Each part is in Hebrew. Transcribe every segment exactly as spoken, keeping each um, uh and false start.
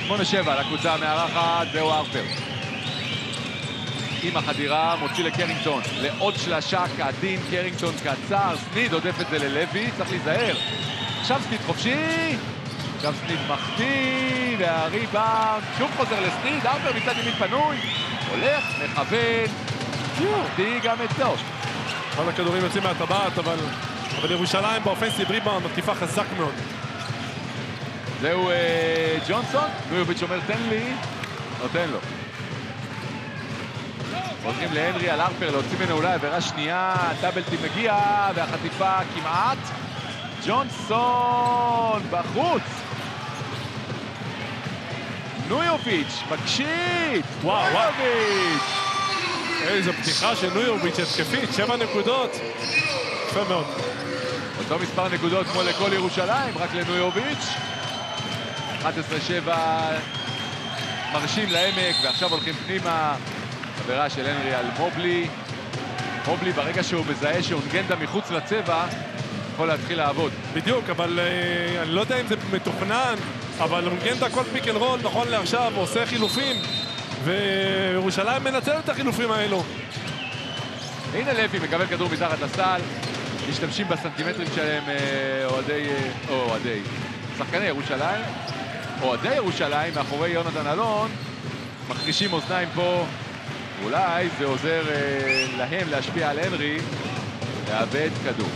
שמונה שבע לקבוצה המארחת, זהו הרפר. עם החדירה, מוציא לקרינגטון, לעוד שלשה כעדין, קרינגטון קצר, סניד עודף את זה ללוי, צריך להיזהר. עכשיו סניד חופשי, עכשיו סניד מחטיא, והריבאונד שוב חוזר לסניד, הרפר מצד ימין פנוי, הולך, מכוון, מחטיא גם את זאת. כל הכדורים יוצאים מהטבעת, אבל, אבל ירושלים באופנסיב ריבאונד, מתקיפה חזק מאוד. זהו אה, ג'ונסון, נויוביץ' אומר תן לי, נותן לו. הולכים להנרי על הרפר, להוציא ממנו אולי עבירה שנייה, דאבלטי מגיע, והחטיפה כמעט. ג'ונסון בחוץ. נויוביץ' מקשיט. וואו, נויוביץ'. איזו פתיחה של נויוביץ' התקפית, שבע נקודות. יפה מאוד. אותו מספר נקודות כמו לכל ירושלים, רק לנויוביץ'. אחת עשרה שבע מרשים לעמק, ועכשיו הולכים פנימה. עבירה של הנרי על מובלי. מובלי ברגע שהוא מזהה שאונגנדה מחוץ לצבע, יכול להתחיל לעבוד. בדיוק, אבל אה, אני לא יודע אם זה מתוכנן, אבל אונגנדה כל פיק אנד רול נכון לעכשיו עושה חילופים, וירושלים מנצל את החילופים האלו. הנה לוי מקבל כדור מתחת לסל, משתמשים בסנטימטרים שלהם אוהדי, או אוהדי, שחקני ירושלים, אוהדי ירושלים מאחורי יונתן אלון, מחרישים אוזניים פה, אולי זה עוזר אה, להם להשפיע על הנרי, לאבד כדור.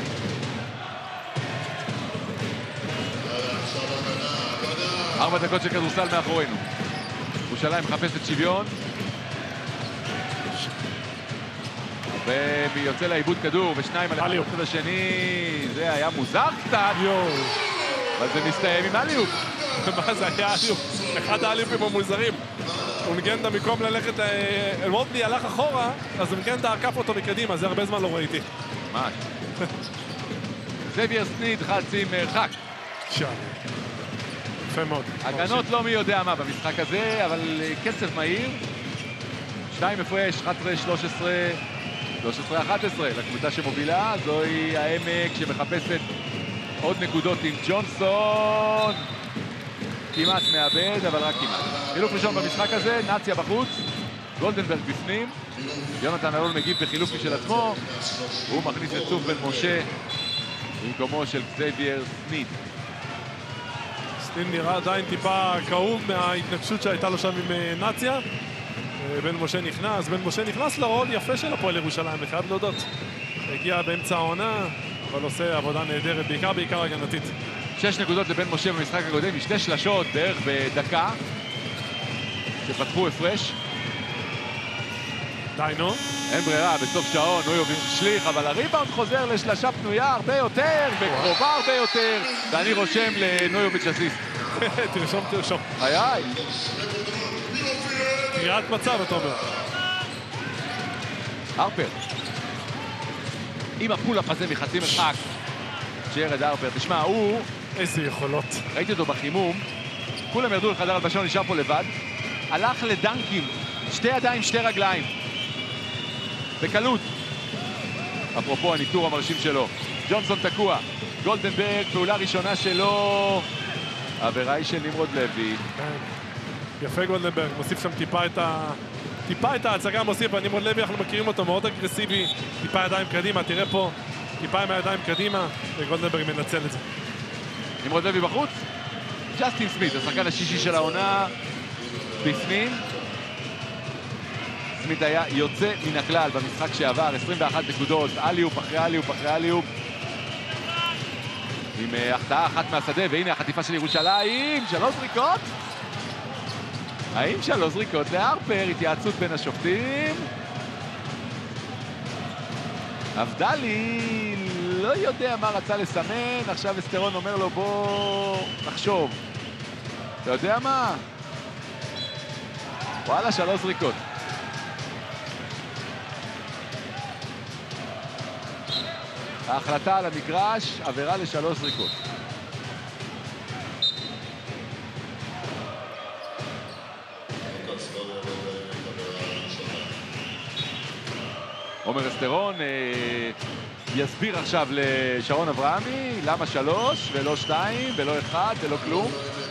ארבע דקות של כדורסל מאחורינו. ירושלים מחפשת שוויון. ויוצא לאיבוד כדור, ושניים על הצד השני. זה היה מוזר קצת. יואו. אבל זה מסתיים עם אליופ. מה זה היה אליופ? אחד האליופים המוזרים. אונגנדה מקום ללכת, מובלי הלך אחורה, אז אונגנדה עקף אותו מקדימה, זה הרבה זמן לא ראיתי. ממש. זאבייר סניד חצי מרחק. שם. יפה מאוד. הגנות לא מי יודע מה במשחק הזה, אבל קצב מהיר. שתיים הפרש, אחת עשרה שלוש עשרה, שלוש עשרה אחת עשרה לקבוצה שמובילה. זוהי העמק שמחפשת עוד נקודות עם ג'ונסון. כמעט מאבד, אבל רק כמעט. חילוף ראשון במשחק הזה, נציה בחוץ, גולדנברג בפנים. יונתן אלון מגיב בחילוף משל עצמו. הוא מכניס את צוף בן משה במקומו של זאבייר סניד. סניד נראה עדיין טיפה כאוב מההתנגשות שהייתה לו שם עם נציה. בן משה נכנס, בן משה נכנס לרול יפה של הפועל ירושלים, אני חייב להודות. הגיע באמצע העונה, אבל עושה עבודה נהדרת, בעיקר בעיקר הגנתית. שש נקודות לבן משה במשחק הקודם, משתי שלשות בערך בדקה שפתחו הפרש. די נו. אין ברירה, בסוף שעון נויוביץ' שליך, אבל הריבאונד חוזר לשלשה פנויה הרבה יותר, וקרובה הרבה יותר, ואני רושם לנויוביץ' אסיסט. תרשום, תרשום. איי איי. קריאת מצב, אתה אומר. הרפר. עם הפולאפ הזה מחצי מרחק. ג'רד הרפר, תשמע, הוא... איזה יכולות. ראיתי אותו בחימום, כולם ירדו לחדר הלבשה, נשאר פה לבד, הלך לדנקים, שתי ידיים, שתי רגליים, בקלות. אפרופו הניטור המרשים שלו, ג'ונסון תקוע, גולדנברג, פעולה ראשונה שלו, עבירה היא של נמרוד לוי. יפה גולדנברג, מוסיף שם טיפה את ה... טיפה את ההצגה מוסיף, נמרוד לוי, אנחנו מכירים אותו מאוד אגרסיבי, טיפה ידיים קדימה, תראה פה, טיפה עם הידיים קדימה, וגולדנברג מנצל את זה. נמרוד לוי בחוץ, ג'סטין סמית, השחקן השישי של העונה, בפנים. סמית היה יוצא מן הכלל במשחק שעבר, עשרים ואחת נקודות, אליופ אחרי אליופ אחרי אליופ. עם החטאה אחת מהשדה, והנה החטיפה של ירושלים, שלוש זריקות. האם שלוש זריקות להרפר, התייעצות בין השופטים. אבדלי לא יודע מה רצה לסמן, עכשיו אסטרון אומר לו בוא נחשוב. אתה יודע מה? וואלה, שלוש זריקות. ההחלטה על המגרש, עבירה לשלוש זריקות. עומר אסטרון אה, יסביר עכשיו לשרון אברהמי למה שלוש ולא שתיים ולא אחד ולא כלום.